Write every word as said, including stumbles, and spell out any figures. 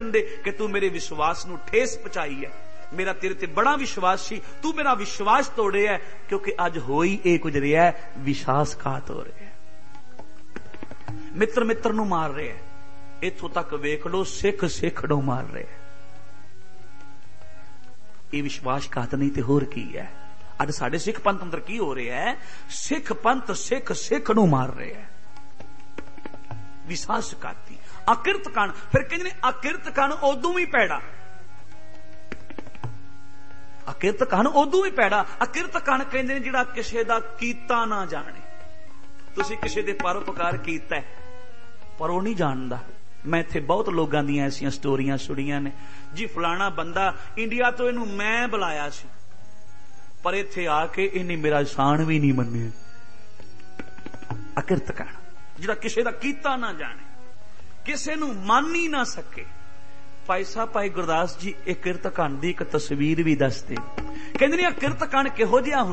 कि तू मेरे विश्वास नूं ठेस पहुंचाई है, मेरा तेरे ते बड़ा विश्वास सी, तू मेरा विश्वास तोड़े है, क्योंकि अज हो ही ये कुछ रहा है, विश्वासघात हो रहा है। मित्र मित्र नूं मार रहे हैं, इथों तक वेख लो सिख सिख नूं मार रहे हैं। ये विश्वासघात नहीं तो होर की है। अज साडे सिख पंथ अंदर की हो रहा है, सिख पंथ सिख सिख नूं मार रहे हैं। विश्वासघाती अकिरत कण, फिर कहंदे ने अकिरत कण उदों भी पैड़ा, अकिरत कण उदों भी पैड़ा। अकिरत कण कहंदे ने जिहड़ा किसे दा कीता ना जाने। तुसीं किसे दे परोपकार कीता है पर वो नहीं जानदा। मैं इत्थे बहुत लोगों दी ऐसियां स्टोरियां सुनियां ने जी, फलाना बंदा इंडिया तो इनू मैं बुलाया सी, पर इत्थे आके इन्हें मेरा शान भी नहीं मन्निया। अकिरत कण जिहड़ा किसे दा कीता ना जाने, किसे नू मान ही ना सके। भाई साहब भाई गुरदास जी एक किरत कण दी एक तस्वीर भी दसदे, कहंदे ने किरत कण किहो जिहा